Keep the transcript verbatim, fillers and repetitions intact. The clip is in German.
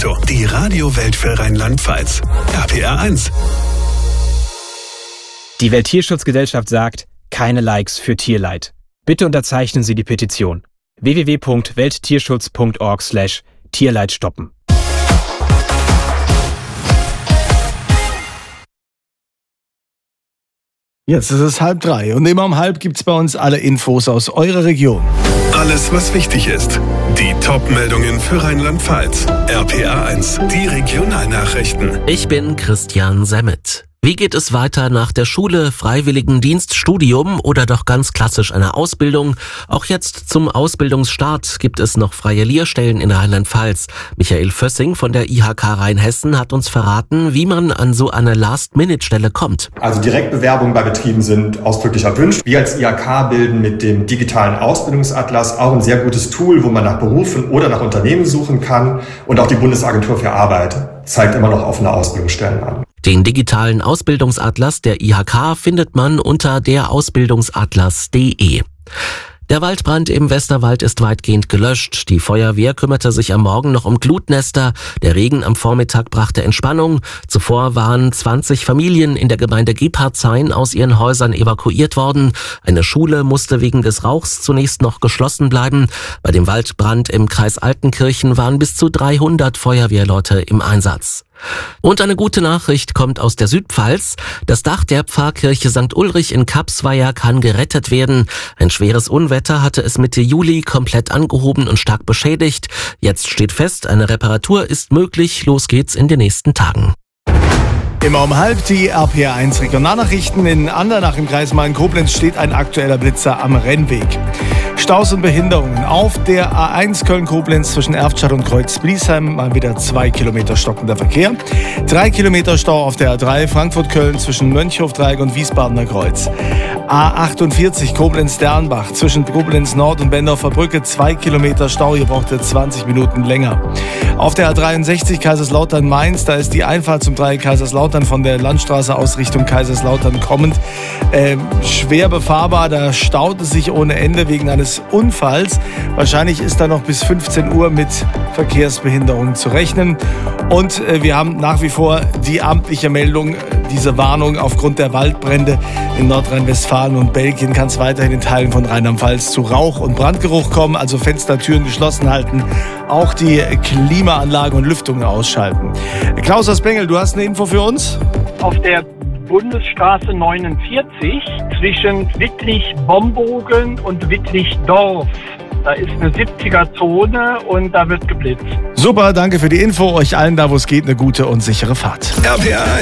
Inkognito, die Radiowelt für Rheinland-Pfalz. R P R eins. Die Welttierschutzgesellschaft sagt, keine Likes für Tierleid. Bitte unterzeichnen Sie die Petition. w w w punkt welttierschutz punkt org slash Tierleid stoppen. Jetzt ist es halb drei und immer um halb gibt's bei uns alle Infos aus eurer Region. Alles, was wichtig ist. Die Top-Meldungen für Rheinland-Pfalz. R P R eins, die Regionalnachrichten. Ich bin Christian Semmet. Wie geht es weiter nach der Schule, Freiwilligendienst, Studium oder doch ganz klassisch einer Ausbildung? Auch jetzt zum Ausbildungsstart gibt es noch freie Lehrstellen in Rheinland-Pfalz. Michael Fössing von der I H K Rheinhessen hat uns verraten, wie man an so eine Last-Minute-Stelle kommt. Also Direktbewerbungen bei Betrieben sind ausdrücklich erwünscht. Wir als I H K bilden mit dem digitalen Ausbildungsatlas auch ein sehr gutes Tool, wo man nach Berufen oder nach Unternehmen suchen kann. Und auch die Bundesagentur für Arbeit zeigt immer noch offene Ausbildungsstellen an. Den digitalen Ausbildungsatlas der I H K findet man unter der ausbildungsatlas punkt de. Der Waldbrand im Westerwald ist weitgehend gelöscht. Die Feuerwehr kümmerte sich am Morgen noch um Glutnester. Der Regen am Vormittag brachte Entspannung. Zuvor waren zwanzig Familien in der Gemeinde Gebhardshain aus ihren Häusern evakuiert worden. Eine Schule musste wegen des Rauchs zunächst noch geschlossen bleiben. Bei dem Waldbrand im Kreis Altenkirchen waren bis zu dreihundert Feuerwehrleute im Einsatz. Und eine gute Nachricht kommt aus der Südpfalz. Das Dach der Pfarrkirche Sankt Ulrich in Kapsweier kann gerettet werden. Ein schweres Unwetter hatte es Mitte Juli komplett angehoben und stark beschädigt. Jetzt steht fest, eine Reparatur ist möglich. Los geht's in den nächsten Tagen. Immer um halb die R P R eins Regionalnachrichten. In Andernach im Kreis Main-Koblenz steht ein aktueller Blitzer am Rennweg. Staus und Behinderungen auf der A eins Köln-Koblenz zwischen Erftstadt und Kreuz-Bliesheim. Mal wieder zwei Kilometer stockender Verkehr. Drei Kilometer Stau auf der A drei Frankfurt-Köln zwischen Mönchhofdreieck und Wiesbadener Kreuz. A achtundvierzig Koblenz-Dernbach zwischen Koblenz Nord und Bendorfer Brücke. Zwei Kilometer Stau, hier braucht ihr zwanzig Minuten länger. Auf der A dreiundsechzig Kaiserslautern-Mainz, da ist die Einfahrt zum Dreieck Kaiserslautern von der Landstraße aus Richtung Kaiserslautern kommend äh, schwer befahrbar. Da staut es sich ohne Ende wegen eines Unfalls. Wahrscheinlich ist da noch bis fünfzehn Uhr mit Verkehrsbehinderungen zu rechnen. Und äh, wir haben nach wie vor die amtliche Meldung, diese Warnung aufgrund der Waldbrände in Nordrhein-Westfalen und Belgien kann es weiterhin in Teilen von Rheinland-Pfalz zu Rauch- und Brandgeruch kommen. Also Fenster, Türen geschlossen halten. Auch die Klimaanlagen und Lüftungen ausschalten. Klaus aus Bengel, du hast eine Info für uns? Auf der Bundesstraße neunundvierzig zwischen Wittlich-Bombogen und Wittlich-Dorf. Da ist eine siebziger-Zone und da wird geblitzt. Super, danke für die Info. Euch allen da, wo es geht, eine gute und sichere Fahrt. R P R eins.